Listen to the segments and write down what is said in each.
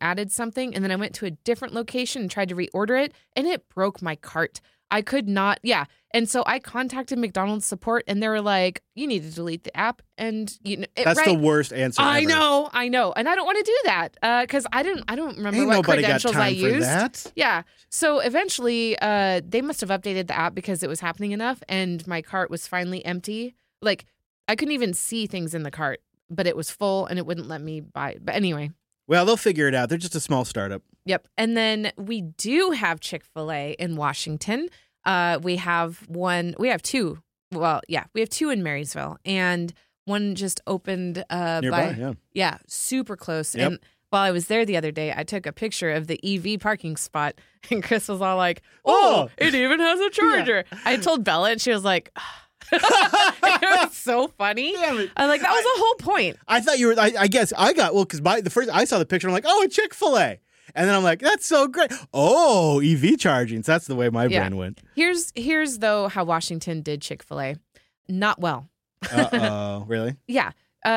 added something, and then I went to a different location and tried to reorder it, and it broke my cart. I could not, And so I contacted McDonald's support, and they were like, you need to delete the app. And that's the worst answer ever. I know. And I don't want to do that because I don't remember Ain't what nobody credentials got time I used. For that. Yeah. So eventually they must have updated the app because it was happening enough, and my cart was finally empty. Like, I couldn't even see things in the cart, but it was full, and it wouldn't let me buy it. But anyway. Well, they'll figure it out. They're just a small startup. Yep. And then we do have Chick-fil-A in Washington. We have two. Well, we have two in Marysville, and one just opened nearby. Super close. Yep. And while I was there the other day, I took a picture of the EV parking spot, and Chris was all like, "Oh, it even has a charger." Yeah. I told Bella, and she was like, it was so funny. I'm like, that was the whole point. I thought you were. I guess I got because the first I saw the picture, I'm like, oh, a Chick-fil-A. And then I'm like, that's so great. Oh, EV charging. So that's the way my brain went. Here's though how Washington did Chick-fil-A. Not well. Uh-oh. Really? Yeah.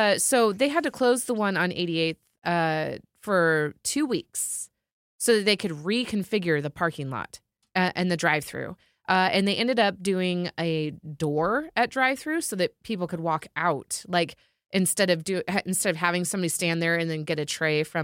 So they had to close the one on 88th for 2 weeks so that they could reconfigure the parking lot and the drive-through. And they ended up doing a door at drive-through so that people could walk out. Like, instead of having somebody stand there and then get a tray from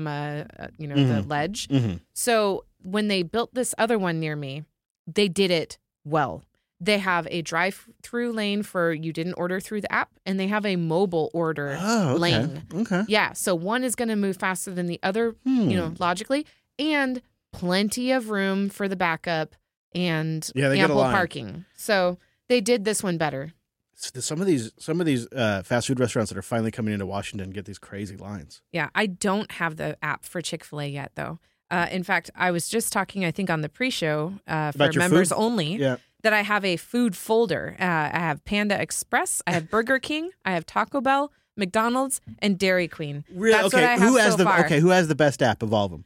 the ledge. Mm-hmm. So when they built this other one near me, they did it well. They have a drive-through lane for you didn't order through the app, and they have a mobile order lane. Okay. Yeah, so one is going to move faster than the other, logically, and plenty of room for the backup and ample parking. So they did this one better. Some of these fast food restaurants that are finally coming into Washington get these crazy lines. Yeah, I don't have the app for Chick-fil-A yet, though. In fact, I was just talking, I think, on the pre-show for members only, that I have a food folder. I have Panda Express, I have Burger King, I have Taco Bell, McDonald's, and Dairy Queen. Really? That's what I have so far. Okay, who has the best app of all of them?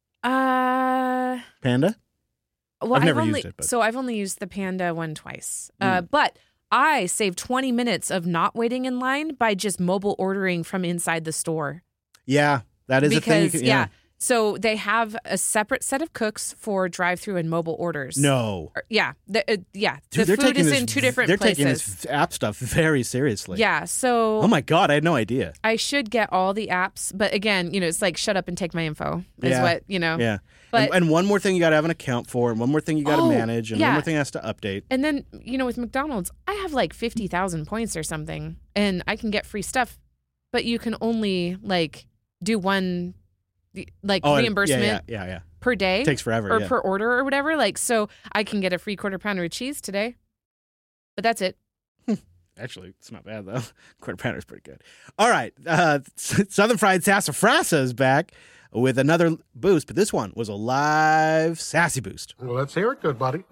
Panda? Well, I've never used it. But. So I've only used the Panda one twice. But I saved 20 minutes of not waiting in line by just mobile ordering from inside the store. Yeah, that is a thing. So they have a separate set of cooks for drive-through and mobile orders. No. Yeah. Dude, the food is in two different places. They're taking this app stuff very seriously. Yeah, so... Oh my God, I had no idea. I should get all the apps, but again, it's like shut up and take my info is what, Yeah. But, and one more thing you got to have an account for, and one more thing you got to manage, and one more thing has to update. And then, with McDonald's, I have like 50,000 points or something, and I can get free stuff, but you can only do one reimbursement per day. It takes forever. Or per order or whatever. So I can get a free quarter pounder of cheese today, but that's it. Actually, it's not bad, though. Quarter pounder is pretty good. All right. Southern Fried Sassafrasa is back with another boost, but this one was a live Sassy Boost. Well, let's hear it, good buddy.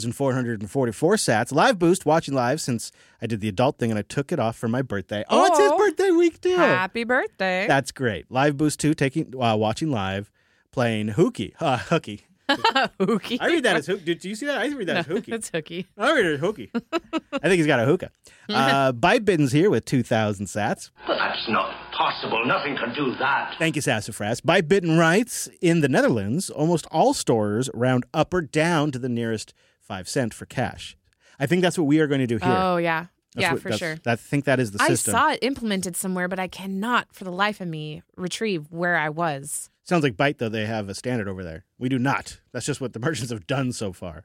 2,444 sats. Live boost, watching live since I did the adult thing and I took it off for my birthday. Oh, it's his birthday week, too. Happy birthday. That's great. Live boost 2, watching live, playing Hooky. Hooky. Hooky. I read that as Hooky. Did you see that? I read that as Hooky. It's Hooky. I read it as Hooky. I think he's got a hookah. Bite Bitten's here with 2,000 sats. But that's not possible. Nothing can do that. Thank you, Sassafras. Bite Bitten writes, in the Netherlands, almost all stores round up or down to the nearest 5 cent for cash. I think that's what we are going to do here. Oh, yeah. For sure. I think that is the system. I saw it implemented somewhere, but I cannot, for the life of me, retrieve where I was. Sounds like Bite, though, they have a standard over there. We do not. That's just what the merchants have done so far.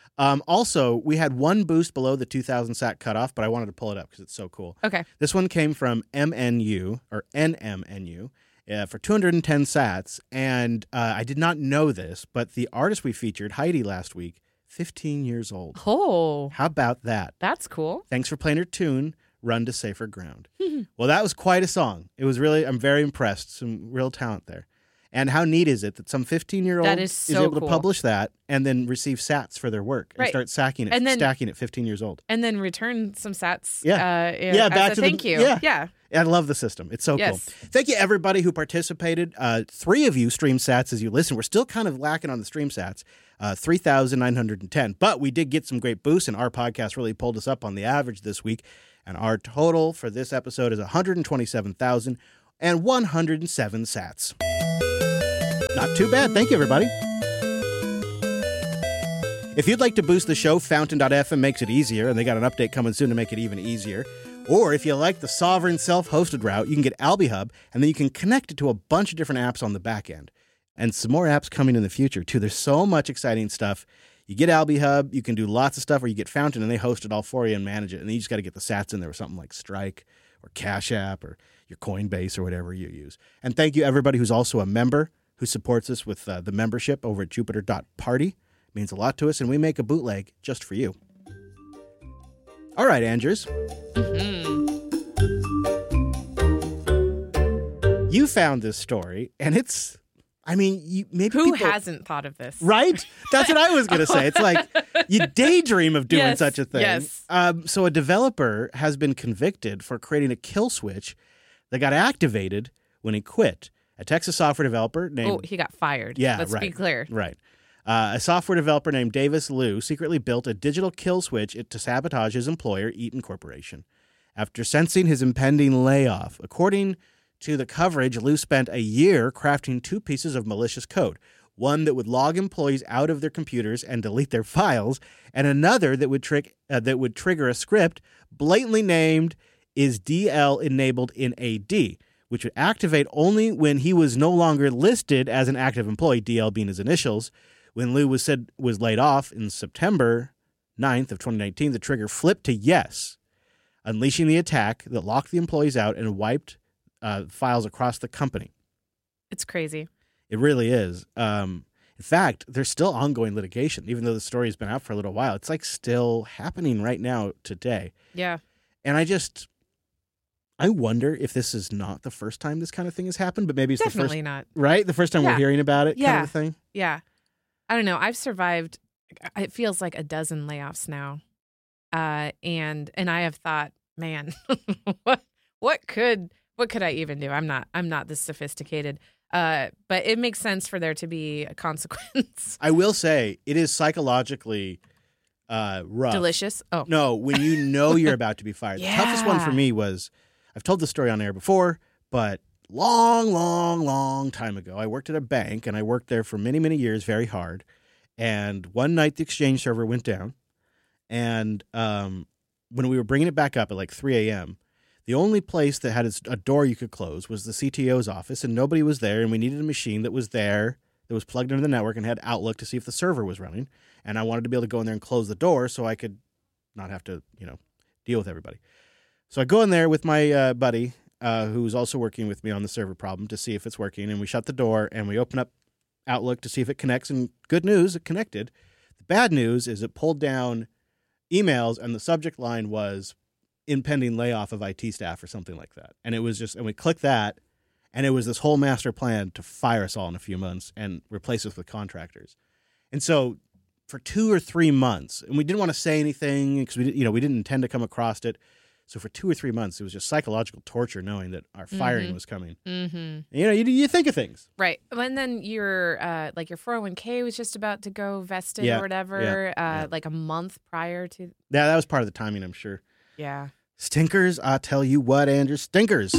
Also, we had one boost below the 2,000 sat cutoff, but I wanted to pull it up because it's so cool. Okay. This one came from MNU, or NMNU, for 210 sats. And I did not know this, but the artist we featured, Heidi, last week, 15 years old. Oh. How about that? That's cool. Thanks for playing her tune, Run to Safer Ground. Well, that was quite a song. It was really, I'm very impressed. Some real talent there. And how neat is it that some 15-year-old is able to publish that and then receive sats for their work and start stacking it 15 years old. And then return some sats back to thank you. Yeah. I love the system. It's so cool. Thank you, everybody who participated. 3 of you stream sats as you listen. We're still kind of lacking on the stream sats, 3,910. But we did get some great boosts, and our podcast really pulled us up on the average this week. And our total for this episode is 127,107 sats. Not too bad. Thank you, everybody. If you'd like to boost the show, Fountain.fm makes it easier, and they got an update coming soon to make it even easier. Or if you like the sovereign self-hosted route, you can get AlbiHub, and then you can connect it to a bunch of different apps on the back end. And some more apps coming in the future, too. There's so much exciting stuff. You get AlbiHub, you can do lots of stuff, or you get Fountain, and they host it all for you and manage it. And then you just got to get the sats in there with something like Strike or Cash App or your Coinbase or whatever you use. And thank you, everybody who's also a member who supports us with the membership over at Jupiter.party. It means a lot to us, and we make a bootleg just for you. All right, Andrews. You found this story, and it's... I mean, maybe who people, hasn't thought of this? Right? That's what I was going to say. It's like you daydream of doing such a thing. Yes. So a developer has been convicted for creating a kill switch that got activated when he quit. A Texas software developer named... Oh, he got fired. Yeah, Let's be clear. Right. A software developer named Davis Liu secretly built a digital kill switch to sabotage his employer, Eaton Corporation, after sensing his impending layoff. According to the coverage, Liu spent a year crafting two pieces of malicious code, one that would log employees out of their computers and delete their files, and another that would trigger a script blatantly named "Is DL enabled in AD," which would activate only when he was no longer listed as an active employee, DL being his initials. When Liu was laid off in September 9th of 2019, the trigger flipped to yes, unleashing the attack that locked the employees out and wiped files across the company. It's crazy. It really is. In fact, there's still ongoing litigation, even though the story has been out for a little while. It's like still happening right now today. Yeah. And I wonder if this is not the first time this kind of thing has happened, but maybe it's definitely the first, not. Right? The first time we're hearing about it, kind of a thing. Yeah. I don't know. I've survived. It feels like a dozen layoffs now, and I have thought, man, what could I even do? I'm not this sophisticated. But it makes sense for there to be a consequence. I will say it is psychologically rough. Delicious. Oh no, when you know you're about to be fired. Yeah. The toughest one for me was, I've told the story on air before, but long time ago, I worked at a bank, and I worked there for many, many years, very hard. And one night the Exchange server went down, and when we were bringing it back up at like 3 a.m., the only place that had a door you could close was the CTO's office, and nobody was there, and we needed a machine that was there, that was plugged into the network and had Outlook to see if the server was running. And I wanted to be able to go in there and close the door so I could not have to, deal with everybody. So I go in there with my buddy, who's also working with me on the server problem, to see if it's working, and we shut the door, and we open up Outlook to see if it connects, and good news, it connected. The bad news is it pulled down emails, and the subject line was impending layoff of IT staff or something like that. And it was and we clicked that, and it was this whole master plan to fire us all in a few months and replace us with contractors. And so for 2 or 3 months, and we didn't want to say anything because we didn't intend to come across it. So for 2 or 3 months, it was just psychological torture knowing that our firing was coming. Mm-hmm. You think of things. Right. And then your 401k was just about to go vested or whatever, like a month prior to. Yeah, that was part of the timing, I'm sure. Yeah. Stinkers, I tell you what, Andrew, stinkers.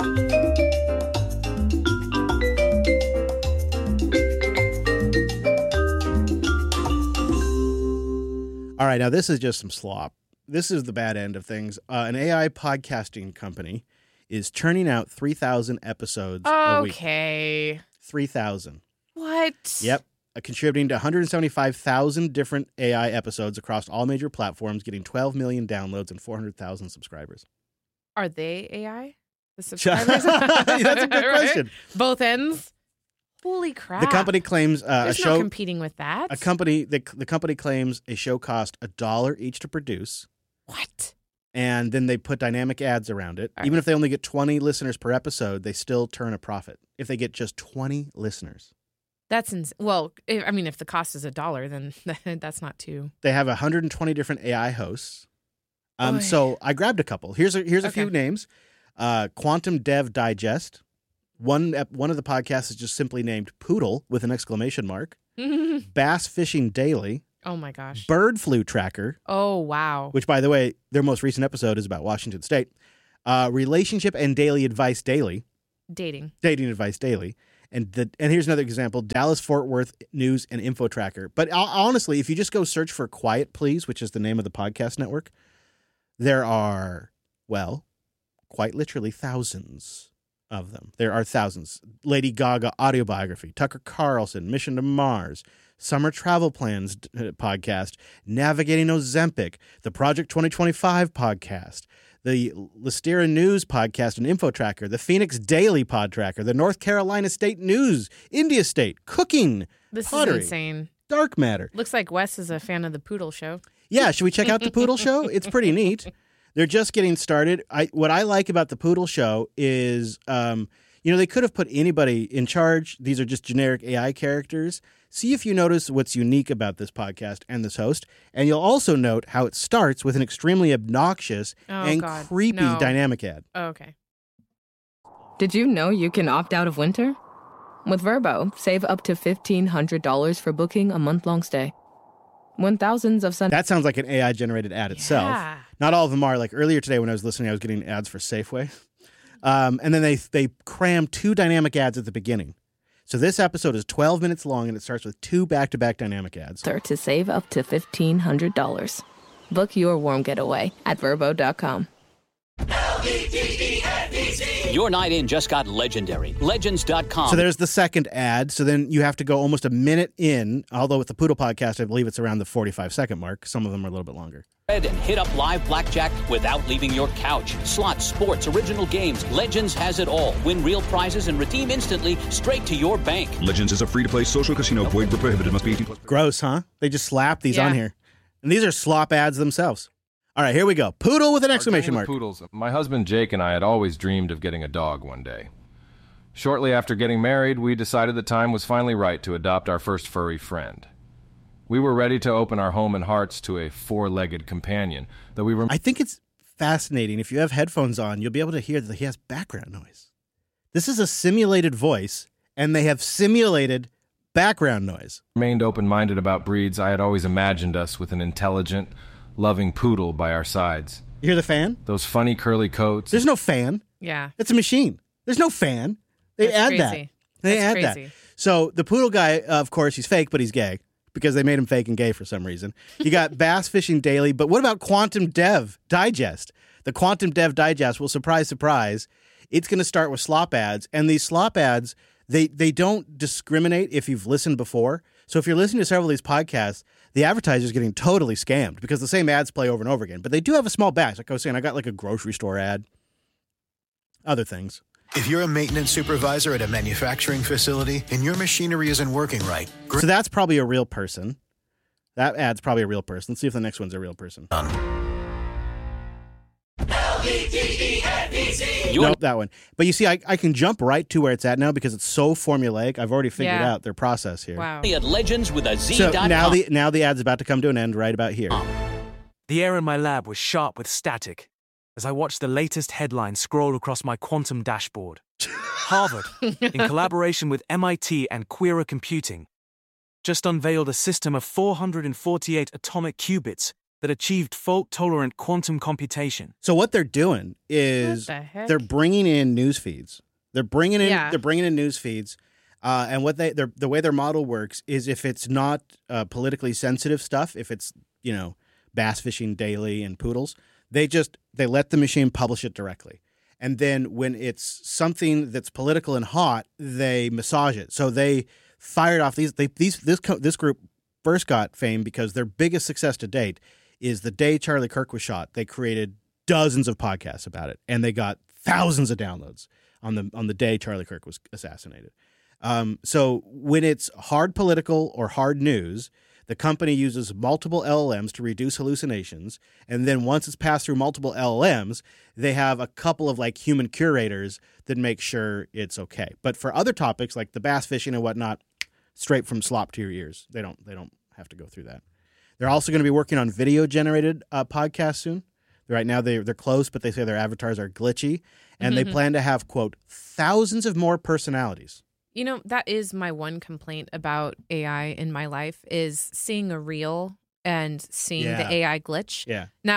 All right, now this is just some slop. This is the bad end of things. An AI podcasting company is churning out 3,000 episodes a week. Okay. 3,000. What? Yep. Contributing to 175,000 different AI episodes across all major platforms, getting 12 million downloads and 400,000 subscribers. Are they AI? The subscribers? That's a good question. Both ends? Holy crap. The company claims There's a show... no competing with that. The company claims a show cost $1 each to produce. What? And then they put dynamic ads around it. Even if they only get 20 listeners per episode, they still turn a profit if they get just 20 listeners. That's insane. Well, I mean, if the cost is $1, then that's not too. They have 120 different AI hosts. So I grabbed a couple. Here's a few names. Quantum Dev Digest. One of the podcasts is just simply named Poodle with an exclamation mark. Bass Fishing Daily. Oh my gosh. Bird Flu Tracker. Oh wow. Which, by the way, their most recent episode is about Washington State. Relationship and Daily Advice Daily. Dating Advice Daily. And here's another example, Dallas-Fort Worth News and Info Tracker. But honestly, if you just go search for Quiet Please, which is the name of the podcast network, there are, well, quite literally thousands of them. There are thousands. Lady Gaga autobiography, Tucker Carlson, Mission to Mars, Summer Travel Plans podcast, Navigating Ozempic, the Project 2025 podcast, the Listera News podcast and Info Tracker, the Phoenix Daily Pod Tracker, the North Carolina State News, India State, Cooking, This Pottery, is insane. Dark Matter. Looks like Wes is a fan of the Poodle Show. Yeah, should we check out the Poodle Show? It's pretty neat. They're just getting started. What I like about the Poodle Show is, they could have put anybody in charge. These are just generic AI characters. See if you notice what's unique about this podcast and this host. And you'll also note how it starts with an extremely obnoxious creepy dynamic ad. Oh, okay. Did you know you can opt out of winter? With Vrbo, save up to $1,500 for booking a month-long stay. When thousands of That sounds like an AI-generated ad itself. Yeah. Not all of them are. Like earlier today when I was listening, I was getting ads for Safeway. And then they cram 2 dynamic ads at the beginning. So this episode is 12 minutes long, and it starts with 2 back-to-back dynamic ads. To save up to $1,500. Book your warm getaway at Vrbo.com. Your night in just got legendary. Legends.com. So there's the second ad. So then you have to go almost a minute in, although with the Poodle podcast, I believe it's around the 45-second mark. Some of them are a little bit longer. And hit up live blackjack without leaving your couch. Slots, sports, original games. Legends has it all. Win real prizes and redeem instantly straight to your bank. Legends is a free-to-play social casino. Void where prohibited. Must be 18+. Gross, huh? They just slap these on here. And these are slop ads themselves. All right, here we go. Poodle with an exclamation mark. Poodles. My husband Jake and I had always dreamed of getting a dog one day. Shortly after getting married, we decided the time was finally right to adopt our first furry friend. We were ready to open our home and hearts to a 4-legged companion, though we were... I think it's fascinating. If you have headphones on, you'll be able to hear that he has background noise. This is a simulated voice, and they have simulated background noise. Remained open-minded about breeds. I had always imagined us with an intelligent, loving poodle by our sides. You hear the fan? Those funny curly coats. There's no fan. Yeah. It's a machine. There's no fan. They That's add crazy. that. They That's add crazy. that. So the poodle guy, of course, he's fake, but he's gay because they made him fake and gay for some reason. You got Bass Fishing Daily, but what about Quantum Dev Digest? The Quantum Dev Digest, well, surprise, surprise, it's going to start with slop ads. And these slop ads, they don't discriminate if you've listened before. So if you're listening to several of these podcasts, the advertiser's getting totally scammed because the same ads play over and over again. But they do have a small batch. Like I was saying, I got like a grocery store ad, other things. If you're a maintenance supervisor at a manufacturing facility and your machinery isn't working right... So that's probably a real person. That ad's probably a real person. Let's see if the next one's a real person. Nope, that one. But you see, I can jump right to where it's at now because it's so formulaic. I've already figured out their process here. Wow. At Legends with a Z. So now the ad's about to come to an end right about here. The air in my lab was sharp with static as I watched the latest headline scroll across my quantum dashboard. Harvard, in collaboration with MIT and Quera Computing, just unveiled a system of 448 atomic qubits that achieved fault-tolerant quantum computation. So what they're doing is What the heck? they're bringing in news feeds. They're bringing in news feeds, and what the way their model works is if it's not politically sensitive stuff, if it's Bass Fishing Daily and Poodles, they let the machine publish it directly. And then when it's something that's political and hot, they massage it. So they fired off this group first got fame because their biggest success to date is the day Charlie Kirk was shot. They created dozens of podcasts about it, and they got thousands of downloads on the day Charlie Kirk was assassinated. So when it's hard political or hard news, the company uses multiple LLMs to reduce hallucinations, and then once it's passed through multiple LLMs, they have a couple of like human curators that make sure it's okay. But for other topics like the bass fishing and whatnot, straight from slop to your ears. They don't have to go through that. They're also going to be working on video-generated podcasts soon. Right now they're close, but they say their avatars are glitchy, and they plan to have, quote, thousands of more personalities. That is my one complaint about AI in my life is seeing a reel and seeing the AI glitch. Yeah. Now,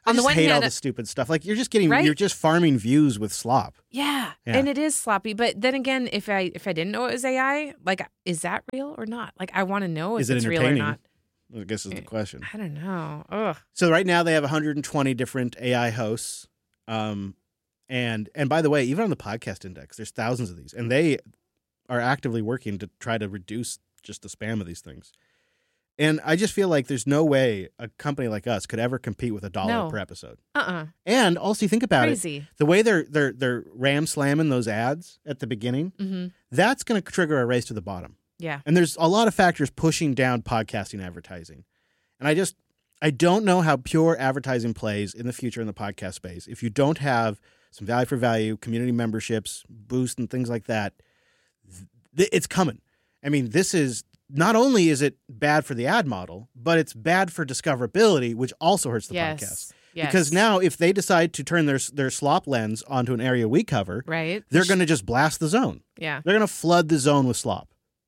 I just hate all the stupid stuff. Like you're just farming views with slop. Yeah. And it is sloppy. But then again, if I didn't know it was AI, like, is that real or not? Like, I want to know if it's real or not. I guess is the question. I don't know. Ugh. So right now they have 120 different AI hosts. And by the way, even on the podcast index, there's thousands of these, and they are actively working to try to reduce just the spam of these things. And I just feel like there's no way a company like us could ever compete with $1 per episode. And also, you think about it, the way they're ram slamming those ads at the beginning, that's going to trigger a race to the bottom. Yeah. And there's a lot of factors pushing down podcasting advertising. And I don't know how pure advertising plays in the future in the podcast space. If you don't have some value for value, community memberships, boost, and things like that, it's coming. I mean, this is not only is it bad for the ad model, but it's bad for discoverability, which also hurts the podcast. Yes. Because now if they decide to turn their slop lens onto an area we cover, they're going to just blast the zone. Yeah. They're going to flood the zone with slop.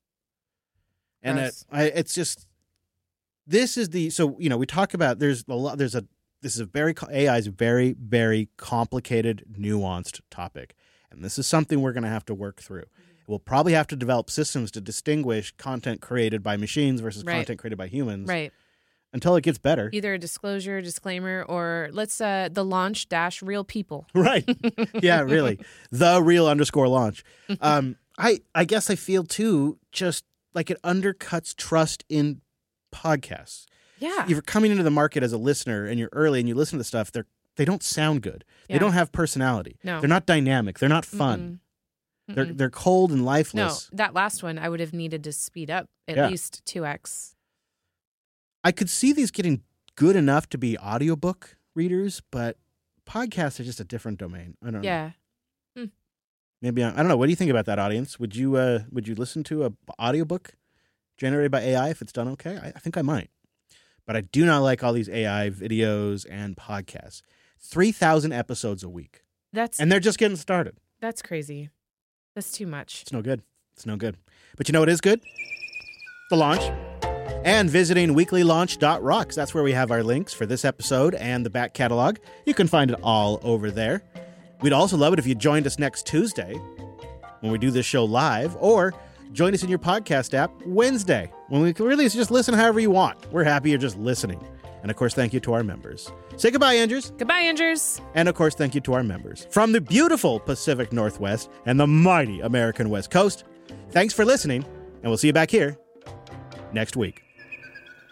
And it's just, this is the, so, we talk about, AI is a very, very complicated, nuanced topic. And this is something we're going to have to work through. We'll probably have to develop systems to distinguish content created by machines versus content created by humans. Right. Until it gets better. Either a disclosure, disclaimer, or the launch - real people. Right. Yeah, really. The real _launch. I guess I feel too, just like it undercuts trust in podcasts. Yeah. You're coming into the market as a listener and you're early and you listen to stuff, they don't sound good. Yeah. They don't have personality. No. They're not dynamic. They're not fun. They're cold and lifeless. No, that last one I would have needed to speed up at least 2x. I could see these getting good enough to be audiobook readers, but podcasts are just a different domain. I don't know. Yeah. Maybe I don't know. What do you think about that, audience? Would you listen to a audiobook generated by AI if it's done okay? I think I might. But I do not like all these AI videos and podcasts. 3,000 episodes a week. And they're just getting started. That's crazy. That's too much. It's no good. But you know what is good? The launch. And visiting weeklylaunch.rocks. That's where we have our links for this episode and the back catalog. You can find it all over there. We'd also love it if you joined us next Tuesday when we do this show live, or join us in your podcast app Wednesday when we can really just listen however you want. We're happy you're just listening. And of course, thank you to our members. Say goodbye, Andrews. Goodbye, Andrews. And of course, thank you to our members from the beautiful Pacific Northwest and the mighty American West Coast. Thanks for listening, and we'll see you back here next week.